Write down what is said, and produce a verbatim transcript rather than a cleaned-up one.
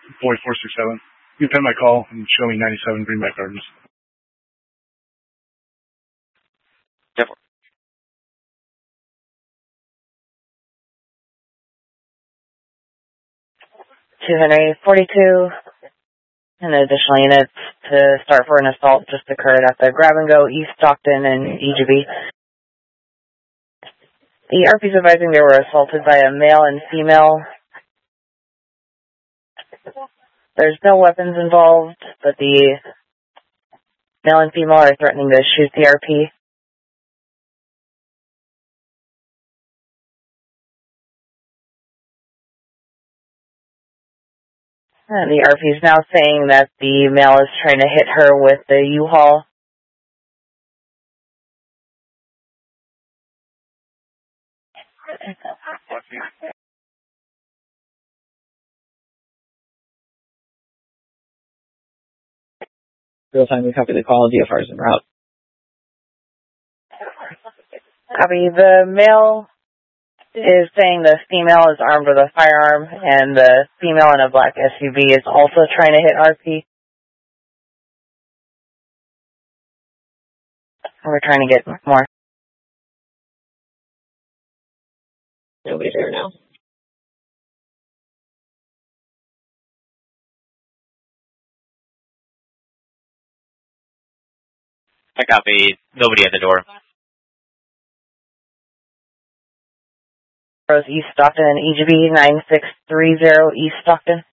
Boy four six seven. You can pen my call and show me ninety-seven Greenback Gardens. Definitely. two Henry forty-two. And additional units to start for an assault just occurred at the Grab and Go East Stockton and E G B. The R P's advising they were assaulted by a male and female. There's no weapons involved, but the male and female are threatening to shoot the R P. And the R P is now saying that the male is trying to hit her with the U-Haul. Real time, we copy the call. D F R is en route. Copy. The male is saying the female is armed with a firearm, and the female in a black S U V is also trying to hit R P. We're trying to get more. Nobody's there now. I copy. Nobody at the door. East Stockton and E G B nine six three zero East Stockton.